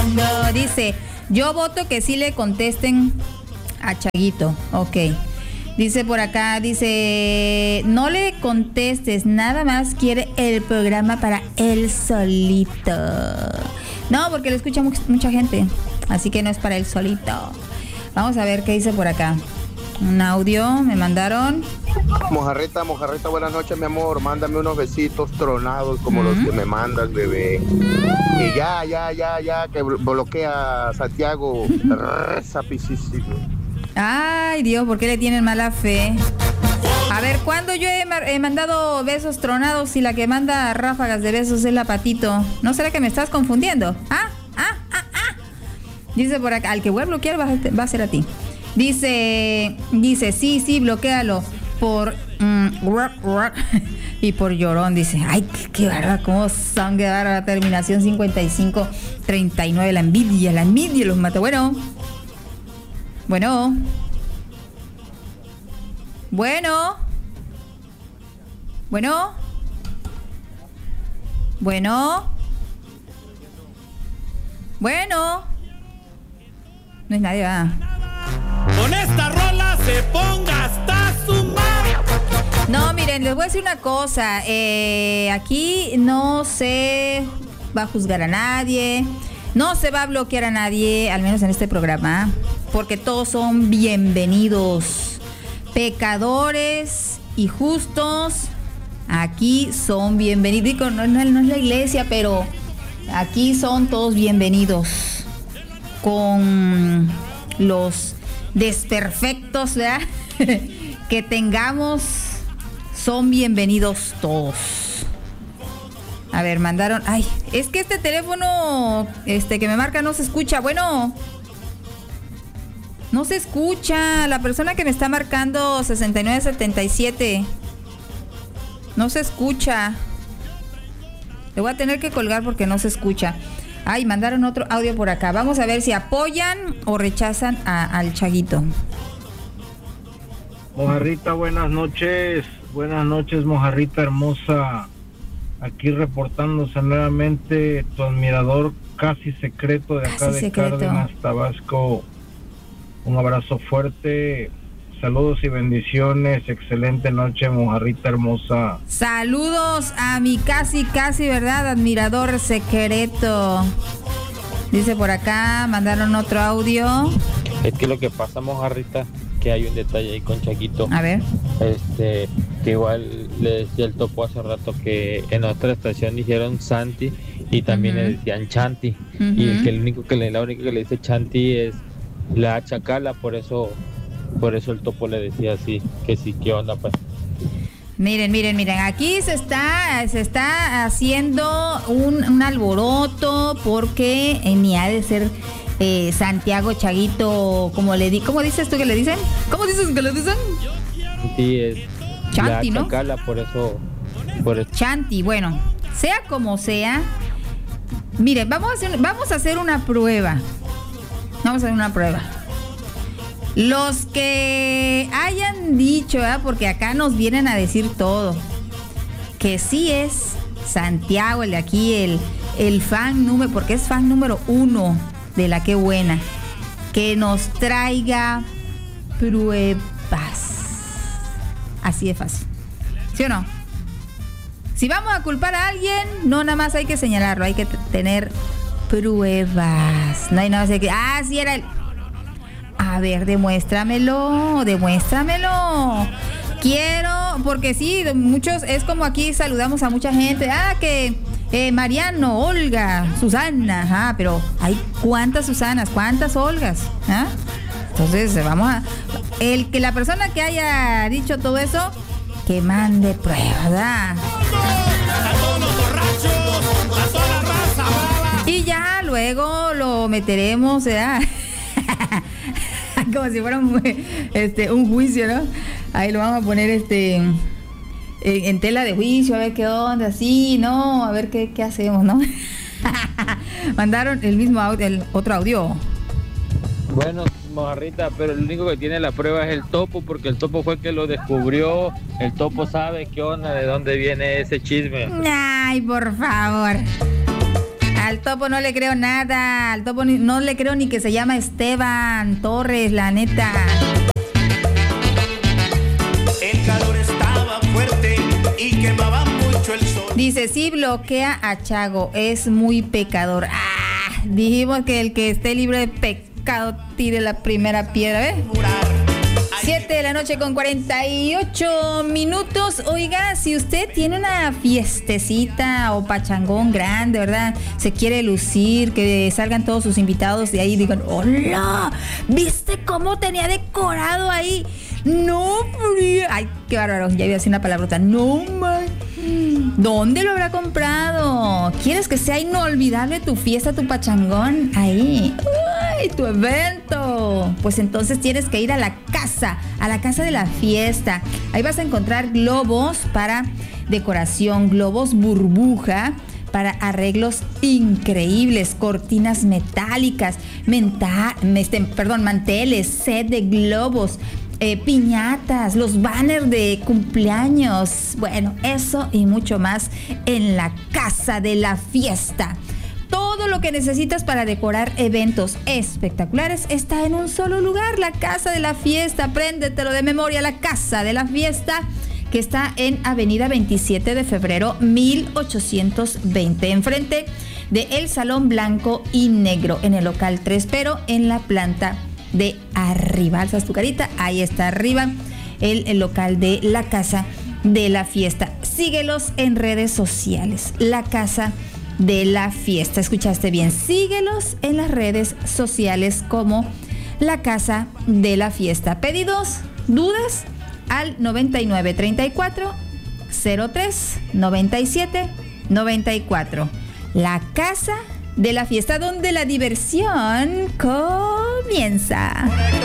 lindo. Dice, yo voto que sí le contesten a Chaguito. Ok. Dice por acá, dice, no le contestes, nada más quiere el programa para él solito. No, porque lo escucha mucha gente, así que no es para él solito. Vamos a ver qué dice por acá. Un audio me mandaron. Mojarrita, buenas noches, mi amor. Mándame unos besitos tronados como los que me mandas, bebé. Y ya, que bloquea a Santiago. Sapicísimo. Ay, Dios, ¿por qué le tienen mala fe? A ver, ¿cuándo yo he mandado besos tronados y la que manda ráfagas de besos es la Patito? ¿No será que me estás confundiendo? Dice por acá, al que voy a bloquear va a ser a ti. Dice, sí, bloquéalo. Por y por llorón, dice. Ay, qué barba, cómo son, qué barba. Terminación 5539, la envidia los mata. Bueno. No es nadie, ¿verdad? Con esta rola se ponga hasta su madre. No, miren, les voy a decir una cosa. Aquí no se va a juzgar a nadie, no se va a bloquear a nadie, al menos en este programa, porque todos son bienvenidos. Pecadores y justos, aquí son bienvenidos. Digo, no es la iglesia, pero aquí son todos bienvenidos. Con los desperfectos, ¿verdad? Que tengamos, son bienvenidos todos. A ver, mandaron. Ay, es que este teléfono que me marca no se escucha. Bueno, no se escucha. La persona que me está marcando 6977 no se escucha. Le voy a tener que colgar porque no se escucha. Ay, mandaron otro audio por acá. Vamos a ver si apoyan o rechazan al Chaguito. Mojarrita, buenas noches. Buenas noches, Mojarrita hermosa. Aquí reportándose nuevamente tu admirador casi secreto de acá de Cárdenas, Tabasco. Un abrazo fuerte. Saludos y bendiciones. Excelente noche, Mojarrita hermosa. Saludos a mi casi, ¿verdad? Admirador secreto. Dice por acá, mandaron otro audio. Es que lo que pasa, Mojarrita, que hay un detalle ahí con Chaguito. A ver. Que igual le decía el Topo hace rato que en otra estación dijeron Santi y también le decían Chanti. Y la única que le dice Chanti es la Chacala, por eso el Topo le decía así, que sí, ¿qué onda pues? Miren, aquí se está haciendo un alboroto porque ni ha de ser Santiago Chaguito, ¿cómo dices tú que le dicen? ¿Cómo dices que le dicen? Sí, es Chanti, la ¿no? Chacala, por eso. Chanti, bueno, sea como sea. Miren, vamos a hacer una prueba. Los que hayan dicho, ¿verdad? Porque acá nos vienen a decir todo, que sí es Santiago, el de aquí, el fan número, porque es fan número 1 de La Qué Buena, que nos traiga pruebas. Así de fácil. ¿Sí o no? Si vamos a culpar a alguien, no nada más hay que señalarlo, hay que tener pruebas. No hay nada más de que, sí era él. A ver, demuéstramelo. Quiero, porque sí, muchos, es como aquí saludamos a mucha gente. Que Mariano, Olga, Susana. Pero hay cuántas Susanas, cuántas Olgas. Entonces, la persona que haya dicho todo eso, que mande pruebas. A todos los borrachos, a toda la raza brava. Y ya luego lo meteremos, ¿verdad? Como si fuera un juicio, ¿no? Ahí lo vamos a poner en tela de juicio, a ver qué onda, sí, no, a ver qué hacemos, ¿no? Mandaron el mismo audio, el otro audio. Bueno, Mojarrita, pero el único que tiene la prueba es el Topo, porque el Topo fue el que lo descubrió. El Topo sabe qué onda, de dónde viene ese chisme. Ay, por favor. Al Topo no le creo nada. Al Topo no le creo ni que se llama Esteban Torres, la neta. El calor estaba fuerte y quemaba mucho el sol. Dice, sí bloquea a Chago, es muy pecador. Dijimos que el que esté libre de pecado tire la primera piedra, ¿ves? 7 de la noche con 48 minutos. Oiga, si usted tiene una fiestecita o pachangón grande, ¿verdad? Se quiere lucir, que salgan todos sus invitados de ahí y digan, hola, ¿viste cómo tenía decorado ahí? No, ay, qué bárbaro, ya iba a decir una palabrota. No, man. ¿Dónde lo habrá comprado? ¿Quieres que sea inolvidable tu fiesta, tu pachangón? Ahí. ¡Ay, tu evento! Pues entonces tienes que ir a la casa de la fiesta. Ahí vas a encontrar globos para decoración, globos burbuja para arreglos increíbles, cortinas metálicas, manteles, set de globos, piñatas, los banners de cumpleaños. Bueno, eso y mucho más en la casa de la fiesta. Todo lo que necesitas para decorar eventos espectaculares está en un solo lugar, la casa de la fiesta. Apréndetelo de memoria, la casa de la fiesta, que está en Avenida 27 de Febrero 1820, enfrente de El Salón Blanco y Negro, en el local 3, pero en la planta de arriba. Alzas tu carita, ahí está arriba el local de la casa de la fiesta. Síguelos en redes sociales, la casa de la fiesta. Escuchaste bien, síguelos en las redes sociales como la casa de la fiesta. Pedidos, dudas al 9934 03 97 94. La casa de la fiesta, donde la diversión comienza.